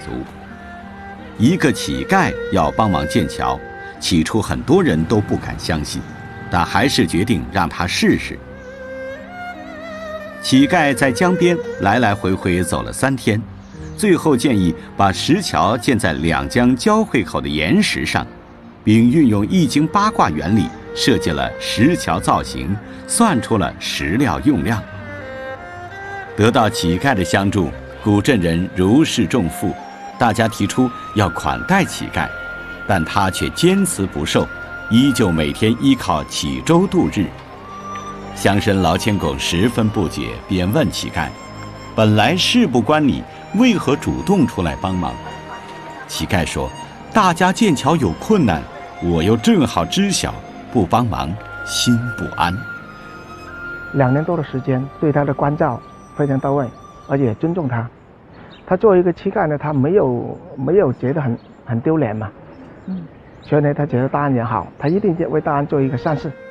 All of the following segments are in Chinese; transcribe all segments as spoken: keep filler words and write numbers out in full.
求。一个乞丐要帮忙建桥，起初很多人都不敢相信，但还是决定让他试试。乞丐在江边来来回回走了三天，最后建议把石桥建在两江交汇口的岩石上，并运用易经八卦原理设计了石桥造型，算出了石料用量。得到乞丐的相助，古镇人如释重负，大家提出要款待乞丐，但他却坚持不受，依旧每天依靠乞粥度日。乡绅劳谦公十分不解，便问乞丐：本来事不关你，为何主动出来帮忙？乞丐说：大家建桥有困难，我又正好知晓，不帮忙心不安。 两年多的时间，对他的关照非常到位，而且尊重他。他作为一个乞丐呢，他没有没有觉得很很丢脸嘛，嗯，所以呢，他觉得大安也好，他一定为大安做一个善事。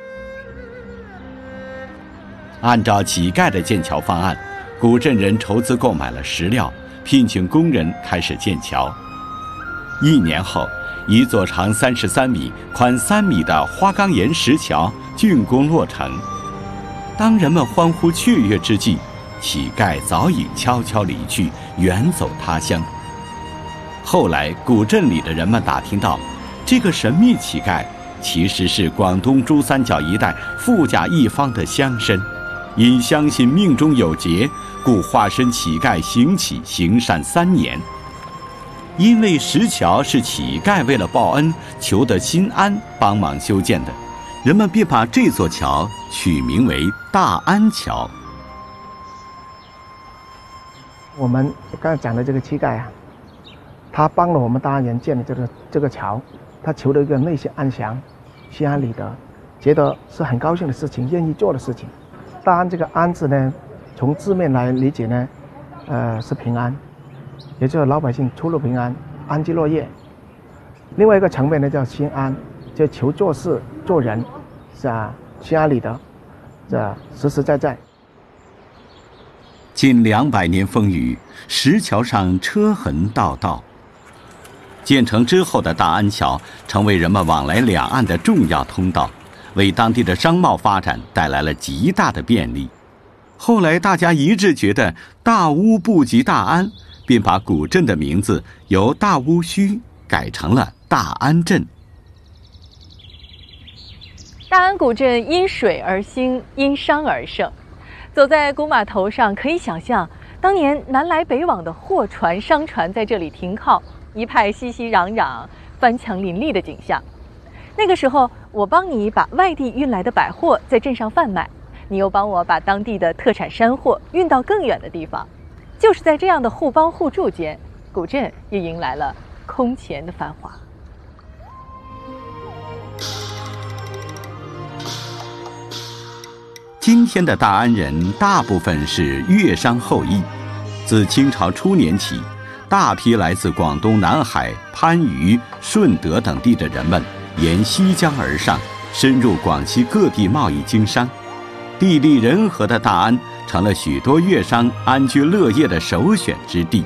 按照乞丐的建桥方案，古镇人筹资购买了石料，聘请工人开始建桥。一年后，一座长三十三米、宽三米的花岗岩石桥竣工落成。当人们欢呼雀跃之际，乞丐早已悄悄离去，远走他乡。后来，古镇里的人们打听到，这个神秘乞丐其实是广东珠三角一带富甲一方的乡绅，因相信命中有劫，故化身乞丐行乞行善三年。因为石桥是乞丐为了报恩求得心安帮忙修建的，人们便把这座桥取名为大安桥。 我们刚才讲的这个乞丐啊，他帮了我们大安人建的这个这个桥，他求了一个内心安详、心安理得，觉得是很高兴的事情，愿意做的事情。大安这个安字呢，从字面来理解呢，呃是平安，也就是老百姓出入平安，安居乐业。另外一个层面呢叫心安，就求做事做人是啊心安理得，这实实在在。 近两百年风雨，石桥上车痕道道。建成之后的大安桥成为人们往来两岸的重要通道，为当地的商贸发展带来了极大的便利。后来大家一致觉得大巫不及大安，便把古镇的名字由大巫墟改成了大安镇。 大安古镇因水而兴，因商而盛。走在古码头上，可以想象当年南来北往的货船、商船在这里停靠，一派熙熙攘攘、翻墙林立的景象。那个时候，我帮你把外地运来的百货在镇上贩卖，你又帮我把当地的特产山货运到更远的地方。就是在这样的互帮互助间，古镇也迎来了空前的繁华。 今天的大安人大部分是粤商后裔，自清朝初年起，大批来自广东南海、番禺、顺德等地的人们沿西江而上，深入广西各地贸易经商。地利人和的大安成了许多粤商安居乐业的首选之地。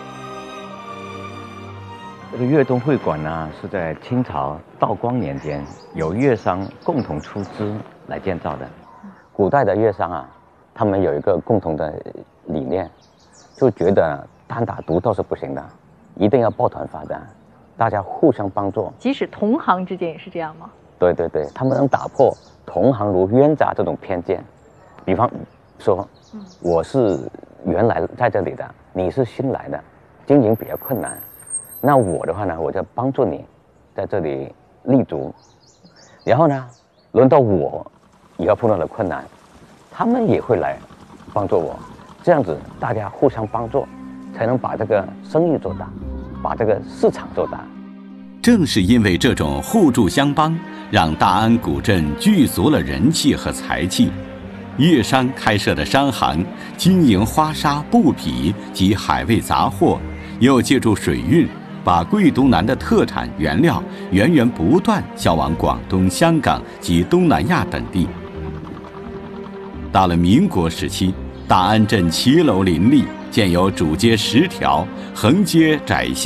这个粤东会馆呢，是在清朝道光年间由粤商共同出资来建造的。古代的粤商啊，他们有一个共同的理念，就觉得单打独斗是不行的，一定要抱团发展，大家互相帮助。 即使同行之间也是这样吗？ 对对对，他们能打破同行如冤家这种偏见。比方说，我是原来在这里的，你是新来的，经营比较困难，那我的话呢，我就帮助你在这里立足。然后呢，轮到我以后碰到了困难，他们也会来帮助我，这样子大家互相帮助，才能把这个生意做大，把这个市场做大。 正是因为这种互助相帮，让大安古镇具足了人气和财气。粤商开设的商行经营花纱、布匹及海味杂货，又借助水运，把桂东南的特产原料源源不断销往广东、香港及东南亚等地。到了民国时期，大安镇骑楼林立，建有主街十条，横街窄巷